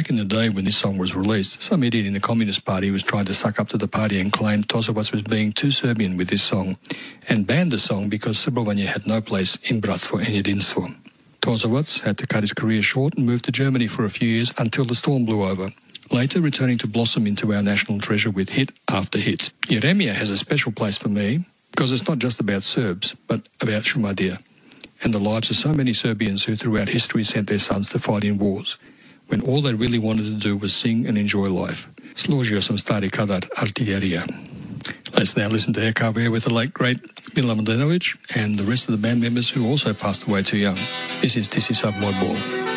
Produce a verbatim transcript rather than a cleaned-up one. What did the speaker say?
Back in the day when this song was released, some idiot in the Communist Party was trying to suck up to the party and claimed Tozovac was being too Serbian with this song and banned the song because Srbovanje had no place in Bratstvo and Jedinstvo. Tozovac had to cut his career short and moved to Germany for a few years until the storm blew over, later returning to blossom into our national treasure with hit after hit. Jeremija has a special place for me because it's not just about Serbs, but about Šumadija and the lives of so many Serbians who throughout history sent their sons to fight in wars, when all they really wanted to do was sing and enjoy life. Složio sam stari kadar artillerija. Let's now listen to Eka Bear with the late great Milan Mladenovic and the rest of the band members who also passed away too young. This is Ti si sav moj bol.